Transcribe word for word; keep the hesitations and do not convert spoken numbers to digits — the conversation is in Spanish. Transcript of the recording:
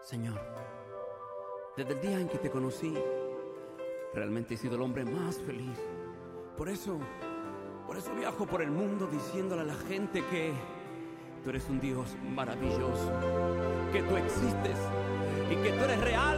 Señor, desde el día en que te conocí, realmente he sido el hombre más feliz. Por eso, por eso viajo por el mundo diciéndole a la gente que tú eres un Dios maravilloso, que tú existes y que tú eres real.